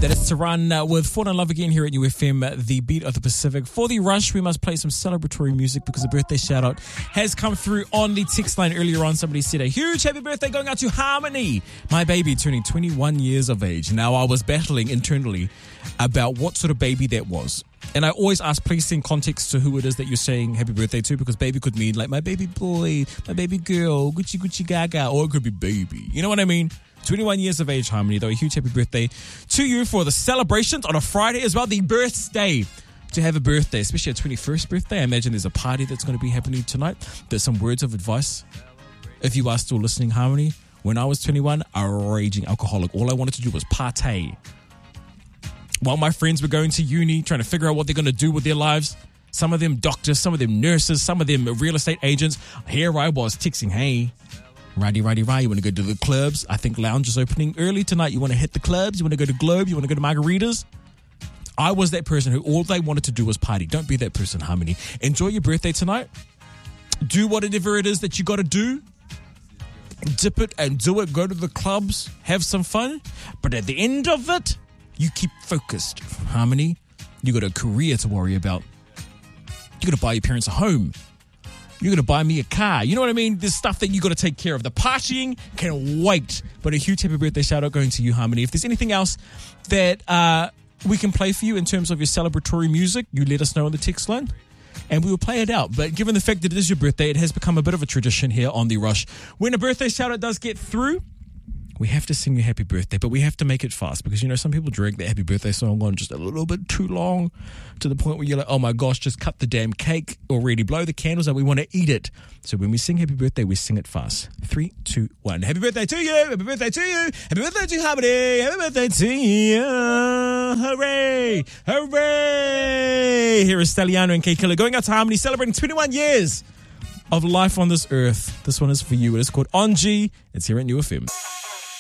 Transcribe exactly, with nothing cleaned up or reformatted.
That is to run uh, with Fall in Love Again here at U F M, uh, the beat of the Pacific. For the rush, we must play some celebratory music because the birthday shout out has come through on the text line earlier on. Somebody said a huge happy birthday going out to Harmony, my baby turning twenty-one years of age. Now, I was battling internally about what sort of baby that was. And I always ask, please send context to who it is that you're saying happy birthday to, because baby could mean like my baby boy, my baby girl, Gucci Gucci Gaga, or it could be baby. You know what I mean? twenty-one years of age, Harmony, though. A huge happy birthday to you for the celebrations on a Friday as well. The birthday. To have a birthday, especially a twenty-first birthday. I imagine there's a party that's going to be happening tonight. There's some words of advice. If you are still listening, Harmony, when I was twenty-one, a raging alcoholic. All I wanted to do was partay. While my friends were going to uni, trying to figure out what they're going to do with their lives. Some of them doctors, some of them nurses, some of them real estate agents. Here I was texting, hey, righty, righty, righty, you want to go to the clubs? I think Lounge is opening early tonight. You want to hit the clubs? You want to go to Globe? You want to go to Margaritas? I was that person who all they wanted to do was party. Don't be that person, Harmony. Enjoy your birthday tonight. Do whatever it is that you got to do. Dip it and do it. Go to the clubs. Have some fun. But at the end of it, you keep focused, Harmony. You got a career to worry about. You got to buy your parents a home. You're going to buy me a car. You know what I mean? There's stuff that you got to take care of. The partying can wait. But a huge happy birthday shout out going to you, Harmony. If there's anything else that uh, we can play for you in terms of your celebratory music, you let us know on the text line and we will play it out. But given the fact that it is your birthday, it has become a bit of a tradition here on The Rush. When a birthday shout out does get through, we have to sing you happy birthday, but we have to make it fast because, you know, some people drag that happy birthday song on just a little bit too long to the point where you're like, oh my gosh, just cut the damn cake already, blow the candles out, we want to eat it. So when we sing happy birthday, we sing it fast. Three, two, one. Happy birthday to you, happy birthday to you, happy birthday to Harmony, happy birthday to you. Hooray, hooray. Here is Stelliano and K Killer going out to Harmony, celebrating twenty-one years of life on this earth. This one is for you. It is called On G. It's here at U F M.